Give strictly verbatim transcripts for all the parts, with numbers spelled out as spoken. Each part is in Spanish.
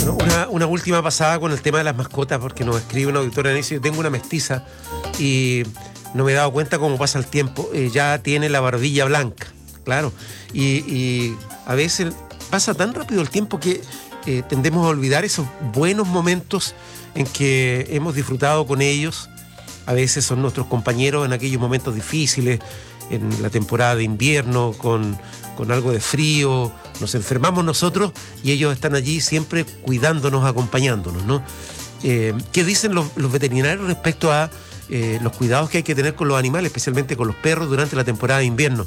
Bueno, una, una última pasada con el tema de las mascotas, porque nos escribe una auditora y dice: yo tengo una mestiza y no me he dado cuenta cómo pasa el tiempo, eh, ya tiene la barbilla blanca, claro, y, y a veces pasa tan rápido el tiempo que eh, tendemos a olvidar esos buenos momentos en que hemos disfrutado con ellos. A veces son nuestros compañeros en aquellos momentos difíciles, en la temporada de invierno, con, con algo de frío, nos enfermamos nosotros y ellos están allí siempre cuidándonos, acompañándonos, ¿no? Eh, ¿Qué dicen los, los veterinarios respecto a eh, los cuidados que hay que tener con los animales, especialmente con los perros durante la temporada de invierno?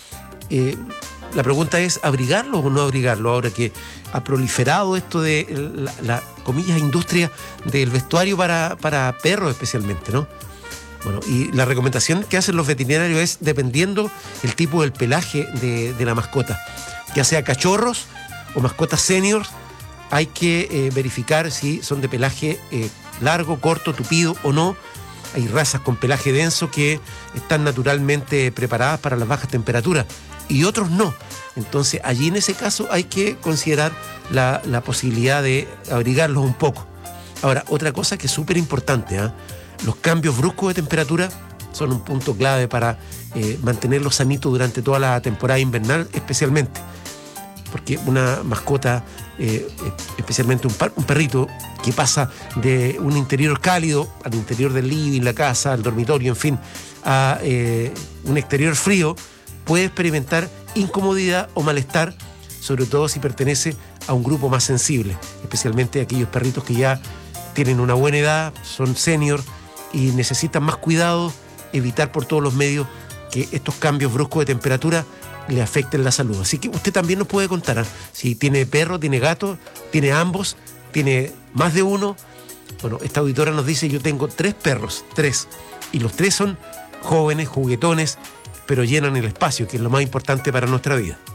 Eh, la pregunta es: ¿abrigarlos o no abrigarlos? Ahora que ha proliferado esto de la, la comillas, industria del vestuario para, para perros especialmente, ¿no? Bueno, y la recomendación que hacen los veterinarios es, dependiendo el tipo del pelaje de, de la mascota, ya sea cachorros o mascotas seniors, hay que eh, verificar si son de pelaje eh, largo, corto, tupido o no. Hay razas con pelaje denso que están naturalmente preparadas para las bajas temperaturas y otros no. Entonces, allí en ese caso hay que considerar la, la posibilidad de abrigarlos un poco. Ahora, otra cosa que es súper importante, ¿eh? Los cambios bruscos de temperatura son un punto clave para eh, mantenerlos sanitos durante toda la temporada invernal, especialmente. Porque una mascota, eh, especialmente un, par, un perrito que pasa de un interior cálido al interior del living, la casa, al dormitorio, en fin, a eh, un exterior frío, puede experimentar incomodidad o malestar, sobre todo si pertenece a un grupo más sensible, especialmente aquellos perritos que ya tienen una buena edad, son senior y necesitan más cuidado, evitar por todos los medios que estos cambios bruscos de temperatura le afecten la salud. Así que usted también nos puede contar, ¿eh? Si tiene perro, tiene gato, tiene ambos, tiene más de uno. Bueno, esta auditora nos dice: yo tengo tres perros, tres, y los tres son jóvenes, juguetones, pero llenan el espacio, que es lo más importante para nuestra vida.